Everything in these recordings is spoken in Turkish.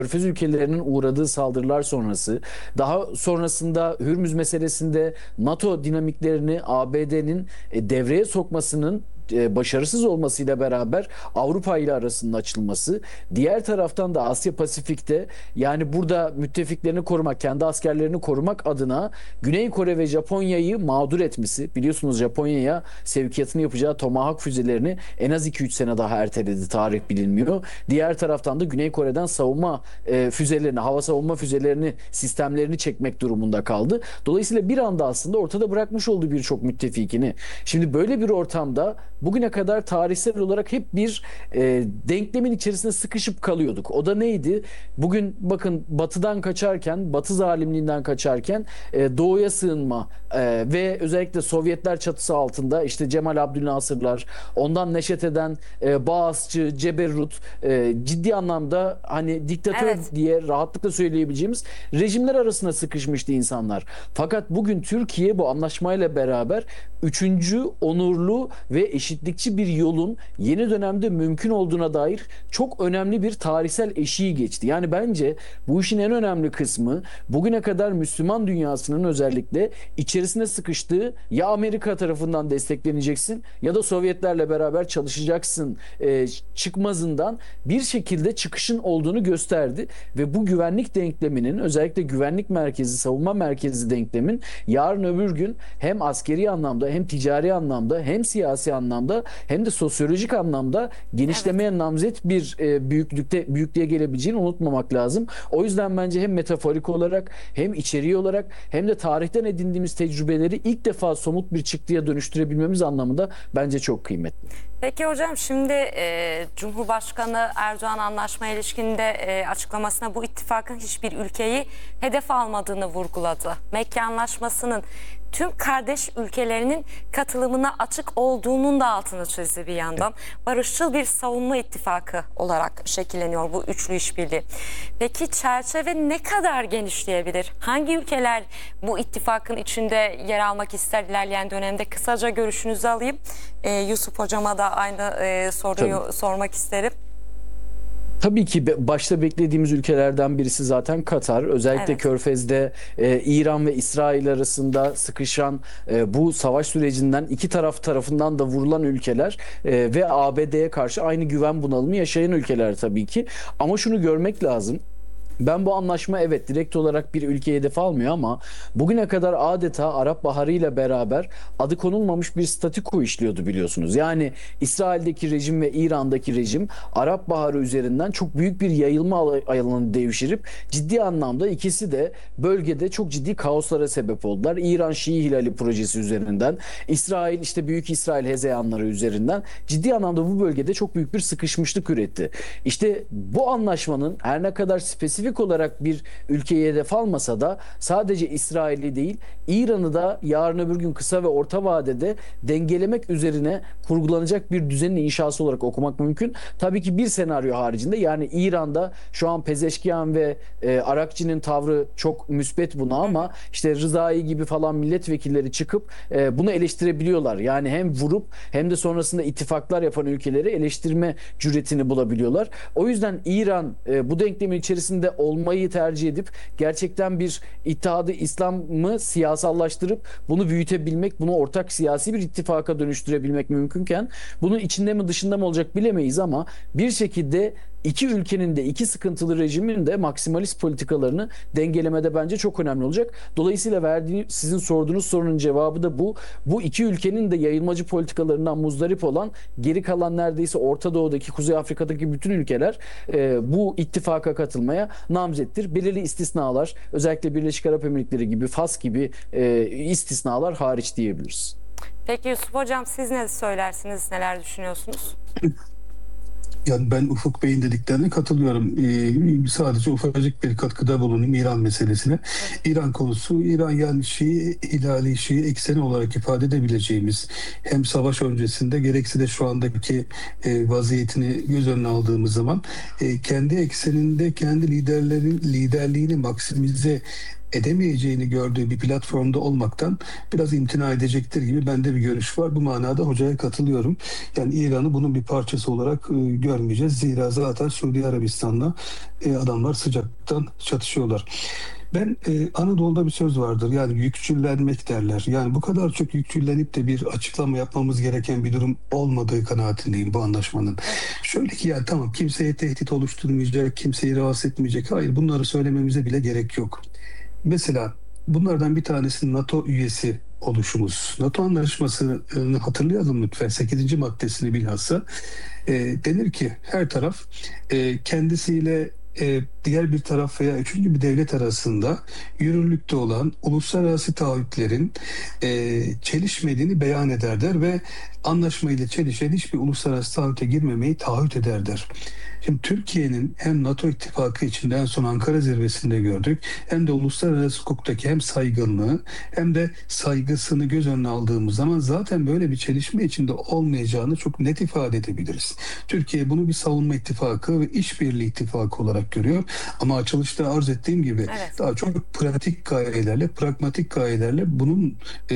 Körfez ülkelerinin uğradığı saldırılar sonrası, daha sonrasında Hürmüz meselesinde NATO dinamiklerini ABD'nin devreye sokmasının başarısız olmasıyla beraber Avrupa ile arasının açılması, diğer taraftan da Asya Pasifik'te, yani burada müttefiklerini korumak, kendi askerlerini korumak adına Güney Kore ve Japonya'yı mağdur etmesi. Biliyorsunuz Japonya'ya sevkiyatını yapacağı Tomahawk füzelerini en az 2-3 sene daha erteledi. Tarih bilinmiyor. Diğer taraftan da Güney Kore'den savunma füzelerini, hava savunma füzelerini, sistemlerini çekmek durumunda kaldı. Dolayısıyla bir anda aslında ortada bırakmış olduğu birçok müttefikini. Şimdi böyle bir ortamda bugüne kadar tarihsel olarak hep bir denklemin içerisinde sıkışıp kalıyorduk. O da neydi? Bugün bakın batıdan kaçarken, batı zalimliğinden kaçarken doğuya sığınma ve özellikle Sovyetler çatısı altında işte Cemal Abdülnasırlar, ondan neşet eden Bağızçı, Ceberrut, ciddi anlamda hani diktatör Evet. diye rahatlıkla söyleyebileceğimiz rejimler arasında sıkışmıştı insanlar. Fakat bugün Türkiye bu anlaşmayla beraber üçüncü onurlu ve eşitlikçi bir yolun yeni dönemde mümkün olduğuna dair çok önemli bir tarihsel eşiği geçti. Yani bence bu işin en önemli kısmı bugüne kadar Müslüman dünyasının özellikle içerisine sıkıştığı, ya Amerika tarafından destekleneceksin ya da Sovyetlerle beraber çalışacaksın çıkmazından bir şekilde çıkışın olduğunu gösterdi ve bu güvenlik denkleminin, özellikle güvenlik merkezi, savunma merkezi denklemin yarın öbür gün hem askeri anlamda hem ticari anlamda hem siyasi anlamda hem de sosyolojik anlamda genişlemeye namzet bir büyüklüğe gelebileceğini unutmamak lazım. O yüzden bence hem metaforik olarak hem içeriği olarak hem de tarihten edindiğimiz tecrübeleri ilk defa somut bir çıktıya dönüştürebilmemiz anlamında bence çok kıymetli. Peki hocam, şimdi Cumhurbaşkanı Erdoğan anlaşmaya ilişkinde açıklamasına bu ittifakın hiçbir ülkeyi hedef almadığını vurguladı. Mekke Anlaşması'nın tüm kardeş ülkelerinin katılımına açık olduğunun da altını çizdi bir yandan. Barışçıl bir savunma ittifakı olarak şekilleniyor bu üçlü işbirliği. Peki çerçeve ne kadar genişleyebilir? Hangi ülkeler bu ittifakın içinde yer almak ister ilerleyen dönemde? Kısaca görüşünüzü alayım. Yusuf hocama da aynı soruyu sormak isterim. Tabii ki başta beklediğimiz ülkelerden birisi zaten Katar. Özellikle Evet. Körfez'de İran ve İsrail arasında sıkışan bu savaş sürecinden iki tarafından da vurulan ülkeler ve ABD'ye karşı aynı güven bunalımı yaşayan ülkeler tabii ki. Ama şunu görmek lazım. Ben bu anlaşma evet direkt olarak bir ülkeye hedef almıyor ama bugüne kadar adeta Arap Baharı ile beraber adı konulmamış bir statüko işliyordu biliyorsunuz. Yani İsrail'deki rejim ve İran'daki rejim Arap Baharı üzerinden çok büyük bir yayılma alanını devşirip ciddi anlamda ikisi de bölgede çok ciddi kaoslara sebep oldular. İran Şii Hilali projesi üzerinden, İsrail işte Büyük İsrail hezeyanları üzerinden ciddi anlamda bu bölgede çok büyük bir sıkışmışlık üretti. İşte bu anlaşmanın her ne kadar spesifik olarak bir ülkeye hedef almasa da sadece İsrail'i değil İran'ı da yarın öbür gün kısa ve orta vadede dengelemek üzerine kurgulanacak bir düzenin inşası olarak okumak mümkün. Tabii ki bir senaryo haricinde, yani İran'da şu an Pezeşkiyan ve Arakçı'nın tavrı çok müspet buna ama işte Rızai gibi falan milletvekilleri çıkıp bunu eleştirebiliyorlar. Yani hem vurup hem de sonrasında ittifaklar yapan ülkeleri eleştirme cüretini bulabiliyorlar. O yüzden İran bu denklemin içerisinde olmayı tercih edip gerçekten bir İttihadı İslam'ı siyasallaştırıp bunu büyütebilmek, bunu ortak siyasi bir ittifaka dönüştürebilmek mümkünken bunun içinde mi dışında mı olacak bilemeyiz ama bir şekilde iki ülkenin de, iki sıkıntılı rejimin de maksimalist politikalarını dengelemede bence çok önemli olacak. Dolayısıyla sizin sorduğunuz sorunun cevabı da bu. Bu iki ülkenin de yayılmacı politikalarından muzdarip olan geri kalan neredeyse Orta Doğu'daki, Kuzey Afrika'daki bütün ülkeler bu ittifaka katılmaya namzettir. Belirli istisnalar, özellikle Birleşik Arap Emirlikleri gibi, Fas gibi istisnalar hariç diyebiliriz. Peki Yusuf hocam, siz ne söylersiniz, neler düşünüyorsunuz? Yani ben Ufuk Bey'in dediklerine katılıyorum. Sadece ufacık bir katkıda bulunayım İran meselesine. İran konusu, İran yani Şii hilali, Şii ekseni olarak ifade edebileceğimiz, hem savaş öncesinde gerekse de şu andaki vaziyetini göz önüne aldığımız zaman kendi ekseninde kendi liderliğini maksimize edemeyeceğini gördüğü bir platformda olmaktan biraz imtina edecektir gibi bende bir görüş var. Bu manada hocaya katılıyorum. Yani İran'ı bunun bir parçası olarak görmeyeceğiz. Zira zaten Suudi Arabistan'la adamlar sıcaktan çatışıyorlar. Ben Anadolu'da bir söz vardır. Yani yükçüllenmek derler. Yani bu kadar çok yükçüllenip de bir açıklama yapmamız gereken bir durum olmadığı kanaatindeyim bu anlaşmanın. Şöyle ki ya tamam, kimseye tehdit oluşturmayacak, kimseyi rahatsız etmeyecek. Hayır, bunları söylememize bile gerek yok. Mesela bunlardan bir tanesi NATO üyesi oluşumuz. NATO anlaşmasını hatırlayalım lütfen. 8. maddesini bilhassa denir ki her taraf kendisiyle diğer bir taraf veya üçüncü bir devlet arasında yürürlükte olan uluslararası taahhütlerin çelişmediğini beyan eder der ve anlaşmayla çelişen hiçbir uluslararası taahhüte girmemeyi taahhüt eder der. Şimdi Türkiye'nin hem NATO ittifakı içinde en son Ankara zirvesinde gördük, hem de uluslararası hukuktaki hem saygınlığı hem de saygısını göz önüne aldığımız zaman zaten böyle bir çelişme içinde olmayacağını çok net ifade edebiliriz. Türkiye bunu bir savunma ittifakı ve işbirliği ittifakı olarak görüyor. Ama açılışta arz ettiğim gibi Evet. daha çok pratik gayelerle, pragmatik gayelerle bunun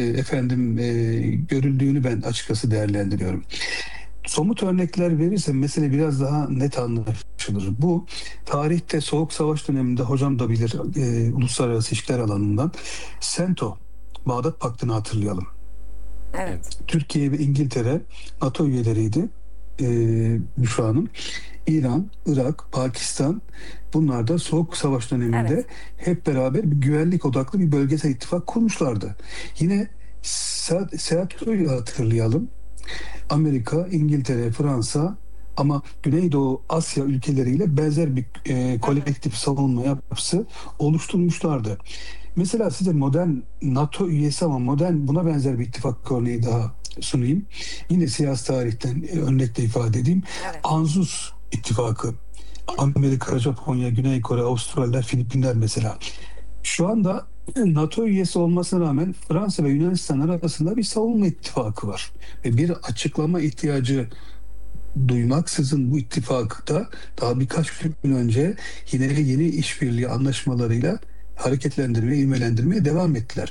görüldüğünü ben açıkçası değerlendiriyorum. Somut örnekler verirsem mesele biraz daha net anlaşılır. Bu tarihte Soğuk Savaş döneminde hocam da bilir, uluslararası ilişkiler alanından SENTO, Bağdat Paktı'nı hatırlayalım. Evet. Türkiye ve İngiltere NATO üyeleriydi. Büşra Hanım. İran, Irak, Pakistan, bunlar da Soğuk Savaş döneminde Evet. hep beraber bir güvenlik odaklı bir bölgesel ittifak kurmuşlardı. Yine SEATO'yu hatırlayalım. Amerika, İngiltere, Fransa ama Güneydoğu Asya ülkeleriyle benzer bir kolektif savunma yapısı oluşturmuşlardı. Mesela size modern NATO üyesi ama modern buna benzer bir ittifak örneği daha sunayım. Yine siyasi tarihten örnekle ifade edeyim. Evet. ANZUS ittifakı. Amerika, Japonya, Güney Kore, Avustralya, Filipinler mesela. Şu anda NATO üyesi olmasına rağmen Fransa ve Yunanistan arasında bir savunma ittifakı var. Ve bir açıklama ihtiyacı duymaksızın bu ittifakta daha birkaç gün önce yine yeni işbirliği anlaşmalarıyla hareketlendirmeye, ivmelendirmeye devam ettiler.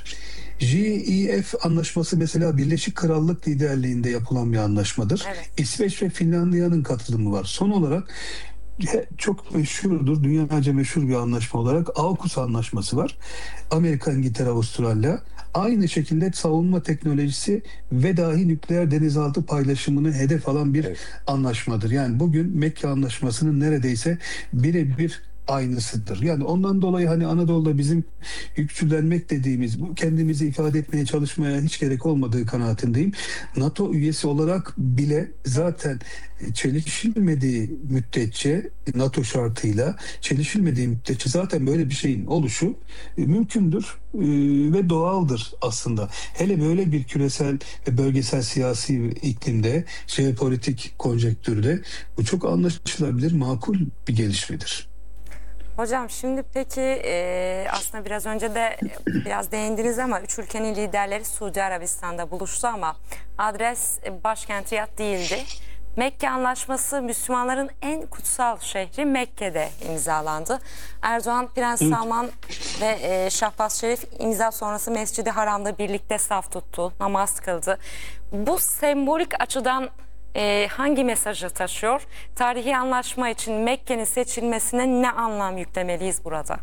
JEF anlaşması mesela Birleşik Krallık liderliğinde yapılan bir anlaşmadır. Evet. İsveç ve Finlandiya'nın katılımı var. Son olarak çok meşhurdur, dünyaca meşhur bir anlaşma olarak AUKUS anlaşması var. Amerika, İngiltere, Avustralya aynı şekilde savunma teknolojisi ve dahi nükleer denizaltı paylaşımını hedef alan bir anlaşmadır. Yani bugün Mekke Anlaşması'nın neredeyse birebir aynısıdır. Yani ondan dolayı hani Anadolu'da bizim yükselmek dediğimiz, bu kendimizi ifade etmeye çalışmaya hiç gerek olmadığı kanaatindeyim. NATO üyesi olarak bile zaten çelişilmediği müddetçe, NATO şartıyla çelişilmediği müddetçe zaten böyle bir şeyin oluşu mümkündür ve doğaldır aslında. Hele böyle bir küresel ve bölgesel siyasi iklimde, jeopolitik konjektürde bu çok anlaşılabilir, makul bir gelişmedir. Hocam şimdi peki aslında biraz önce de biraz değindiniz ama üç ülkenin liderleri Suudi Arabistan'da buluştu ama adres başkent Riyad değildi. Mekke Anlaşması Müslümanların en kutsal şehri Mekke'de imzalandı. Erdoğan, Prens Salman ve Şahbaz Şerif imza sonrası Mescid-i Haram'da birlikte saf tuttu, namaz kıldı. Bu sembolik açıdan hangi mesajı taşıyor? Tarihi anlaşma için Mekke'nin seçilmesine ne anlam yüklemeliyiz burada?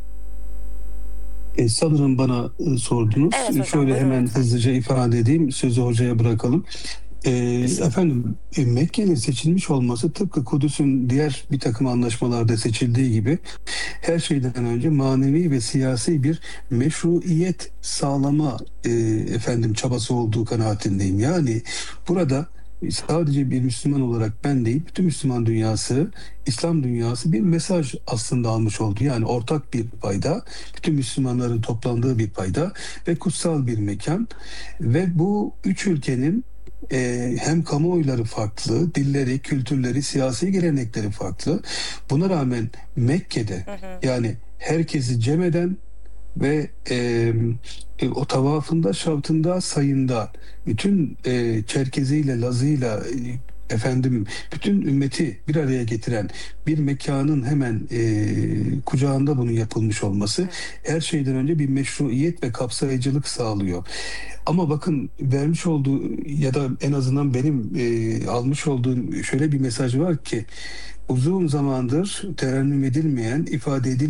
Sanırım bana sordunuz. Evet hocam, Şöyle buyurun hemen lütfen. hızlıca ifade edeyim. Sözü hocaya bırakalım. Efendim, Mekke'nin seçilmiş olması tıpkı Kudüs'ün diğer bir takım anlaşmalarda seçildiği gibi her şeyden önce manevi ve siyasi bir meşruiyet sağlama çabası olduğu kanaatindeyim. Yani burada sadece bir Müslüman olarak ben değil, bütün Müslüman dünyası, İslam dünyası bir mesaj aslında almış oldu. Yani ortak bir payda, bütün Müslümanların toplandığı bir payda ve kutsal bir mekan ve bu üç ülkenin hem kamuoyları farklı, dilleri, kültürleri, siyasi gelenekleri farklı. Buna rağmen Mekke'de yani herkesi cem eden ve o tavafında, şavtında, sayında bütün Çerkeziyle, Lazıyla, bütün ümmeti bir araya getiren bir mekanın hemen kucağında bunun yapılmış olması her şeyden önce bir meşruiyet ve kapsayıcılık sağlıyor. Ama bakın vermiş olduğu ya da en azından benim almış olduğum şöyle bir mesaj var ki uzun zamandır terennüm edilmeyen, ifade edilmeyen